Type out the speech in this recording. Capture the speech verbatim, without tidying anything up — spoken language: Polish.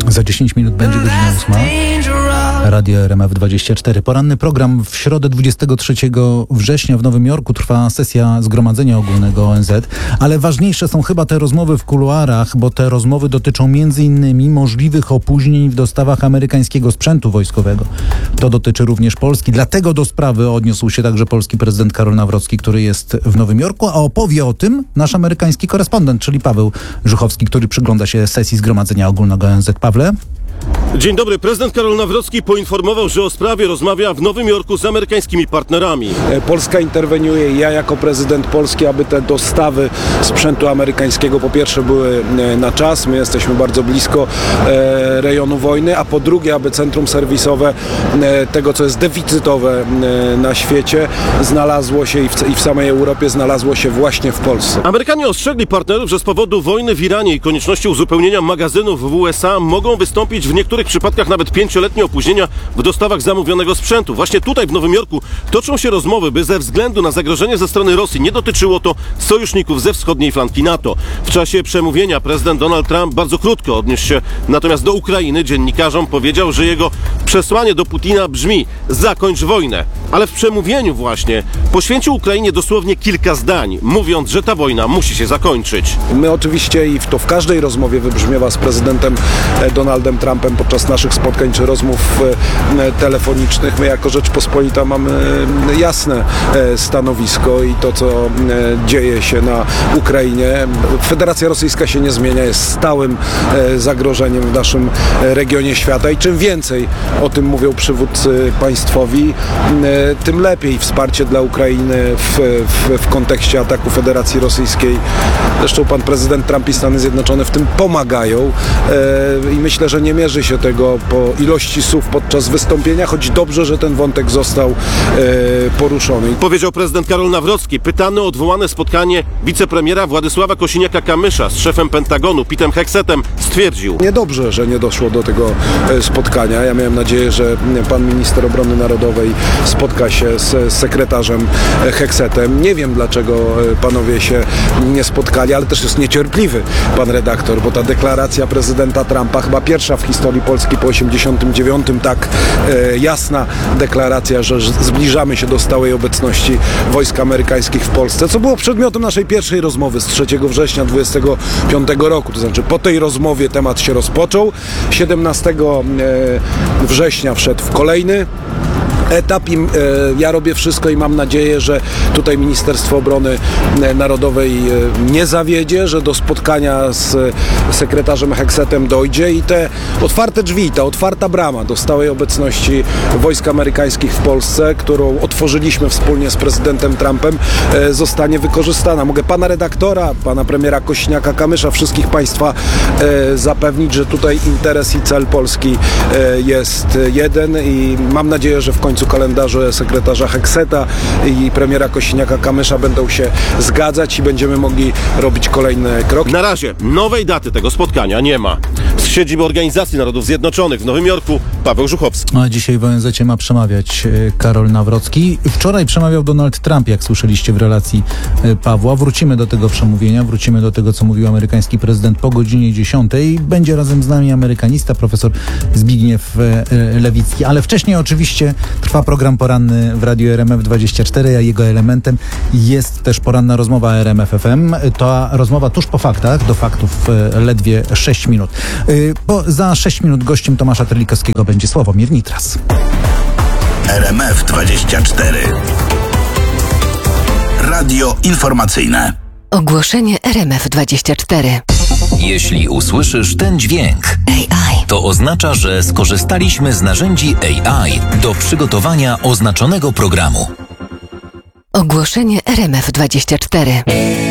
Za dziesięć minut będzie godzina ósma. Radio R M F dwadzieścia cztery. Poranny program. W środę dwudziestego trzeciego września w Nowym Jorku trwa sesja Zgromadzenia Ogólnego O N Z, ale ważniejsze są chyba te rozmowy w kuluarach, bo te rozmowy dotyczą między innymi możliwych opóźnień w dostawach amerykańskiego sprzętu wojskowego. To dotyczy również Polski. Dlatego do sprawy odniósł się także polski prezydent Karol Nawrocki, który jest w Nowym Jorku, a opowie o tym nasz amerykański korespondent, czyli Paweł Żuchowski, który przygląda się sesji Zgromadzenia Ogólnego O N Z. Pawle? Dzień dobry. Prezydent Karol Nawrocki poinformował, że o sprawie rozmawia w Nowym Jorku z amerykańskimi partnerami. Polska interweniuje i ja jako prezydent Polski, aby te dostawy sprzętu amerykańskiego po pierwsze były na czas, my jesteśmy bardzo blisko e, rejonu wojny, a po drugie, aby centrum serwisowe e, tego, co jest deficytowe e, na świecie, znalazło się i w, i w samej Europie znalazło się właśnie w Polsce. Amerykanie ostrzegli partnerów, że z powodu wojny w Iranie i konieczności uzupełnienia magazynów w U S A mogą wystąpić w niektórych przypadkach nawet pięcioletnie opóźnienia w dostawach zamówionego sprzętu. Właśnie tutaj w Nowym Jorku toczą się rozmowy, by ze względu na zagrożenie ze strony Rosji nie dotyczyło to sojuszników ze wschodniej flanki NATO. W czasie przemówienia prezydent Donald Trump bardzo krótko odniósł się natomiast do Ukrainy. Dziennikarzom powiedział, że jego przesłanie do Putina brzmi: zakończ wojnę. Ale w przemówieniu właśnie poświęcił Ukrainie dosłownie kilka zdań, mówiąc, że ta wojna musi się zakończyć. My oczywiście i to w każdej rozmowie wybrzmiewa z prezydentem Donaldem Trumpem podczas naszych spotkań czy rozmów telefonicznych. My jako Rzeczpospolita mamy jasne stanowisko i to, co dzieje się na Ukrainie. Federacja Rosyjska się nie zmienia, jest stałym zagrożeniem w naszym regionie świata i czym więcej o tym mówią przywódcy państwowi, tym lepiej wsparcie dla Ukrainy w, w, w kontekście ataku Federacji Rosyjskiej. Zresztą pan prezydent Trump i Stany Zjednoczone w tym pomagają i myślę, że nie mierzy się tego po ilości słów podczas wystąpienia, choć dobrze, że ten wątek został poruszony. Powiedział prezydent Karol Nawrocki, pytany o odwołane spotkanie wicepremiera Władysława Kosiniaka-Kamysza z szefem Pentagonu Petem Hegsetem, stwierdził: niedobrze, że nie doszło do tego spotkania. Ja miałem nadzieję, że pan minister obrony narodowej spotka się z sekretarzem Hegsetem. Nie wiem, dlaczego panowie się nie spotkali, ale też jest niecierpliwy pan redaktor, bo ta deklaracja prezydenta Trumpa, chyba pierwsza w historii Polski po osiemdziesiątym dziewiątym, tak e, jasna deklaracja, że zbliżamy się do stałej obecności wojsk amerykańskich w Polsce, co było przedmiotem naszej pierwszej rozmowy z trzeciego września dwudziestego piątego roku. To znaczy po tej rozmowie temat się rozpoczął. siedemnastego września wszedł w kolejny etap i e, ja robię wszystko i mam nadzieję, że tutaj Ministerstwo Obrony Narodowej e, nie zawiedzie, że do spotkania z e, sekretarzem Hegsetem dojdzie i te otwarte drzwi, ta otwarta brama do stałej obecności wojsk amerykańskich w Polsce, którą otworzyliśmy wspólnie z prezydentem Trumpem, e, zostanie wykorzystana. Mogę pana redaktora, pana premiera Kosiniaka-Kamysza, wszystkich państwa e, zapewnić, że tutaj interes i cel Polski e, jest jeden i mam nadzieję, że w końcu kalendarze sekretarza Hegseta i premiera Kosiniaka-Kamysza będą się zgadzać i będziemy mogli robić kolejne kroki. Na razie nowej daty tego spotkania nie ma. Z siedziby Organizacji Narodów Zjednoczonych w Nowym Jorku Paweł Żuchowski. A dzisiaj w O N Z ma przemawiać Karol Nawrocki. Wczoraj przemawiał Donald Trump, jak słyszeliście w relacji Pawła. Wrócimy do tego przemówienia, wrócimy do tego, co mówił amerykański prezydent po godzinie dziesiątej. Będzie razem z nami amerykanista, profesor Zbigniew Lewicki. Ale wcześniej oczywiście trwa program poranny w Radiu R M F dwadzieścia cztery, a jego elementem jest też poranna rozmowa R M F F M. To rozmowa tuż po faktach, do faktów ledwie sześć minut. Bo za sześć minut gościem Tomasza Terlikowskiego będzie Sławomir Nitras. R M F dwadzieścia cztery. Radio informacyjne. Ogłoszenie R M F dwadzieścia cztery. Jeśli usłyszysz ten dźwięk, A I, to oznacza, że skorzystaliśmy z narzędzi A I do przygotowania oznaczonego programu. Ogłoszenie R M F dwadzieścia cztery.